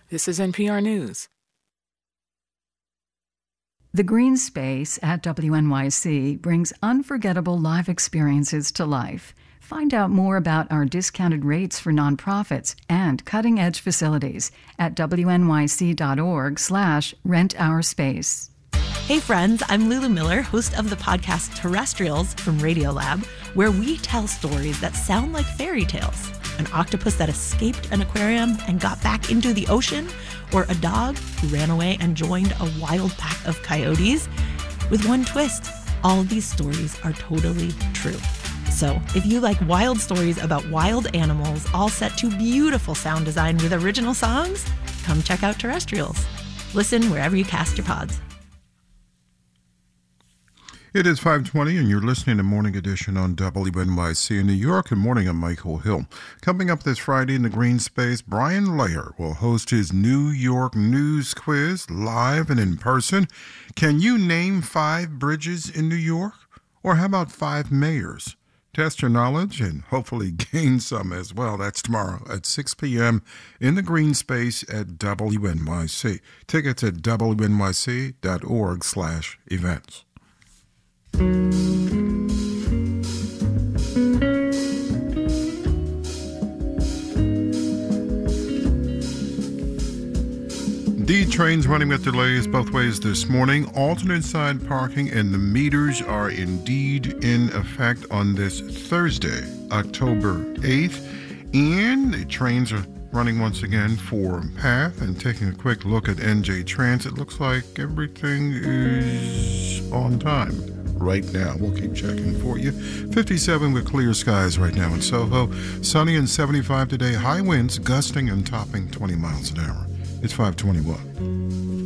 This is NPR News. The Green Space at WNYC brings unforgettable live experiences to life. Find out more about our discounted rates for nonprofits and cutting-edge facilities at wnyc.org/rentourspace. Hey friends, I'm Lulu Miller, host of the podcast Terrestrials from Radiolab, where we tell stories that sound like fairy tales. An octopus that escaped an aquarium and got back into the ocean, or a dog who ran away and joined a wild pack of coyotes. With one twist, all of these stories are totally true. So if you like wild stories about wild animals all set to beautiful sound design with original songs, come check out Terrestrials. Listen wherever you cast your pods. It is 5:20, and you're listening to Morning Edition on WNYC in New York. Good morning, I'm Michael Hill. Coming up this Friday in the Green Space, Brian Layer will host his New York News Quiz live and in person. Can you name 5 bridges in New York? Or how about 5 mayors? Test your knowledge and hopefully gain some as well. That's tomorrow at 6 p.m. in the Green Space at WNYC. Tickets at wnyc.org/events. D trains running with delays both ways this morning. Alternate side parking and the meters are indeed in effect on this Thursday, October 8th. And the trains are running once again for PATH. And taking a quick look at NJ Transit, looks like everything is on time right now. We'll keep checking for you. 57 with clear skies right now in Soho. Sunny and 75 today. High winds gusting and topping 20 miles an hour. It's 5:21.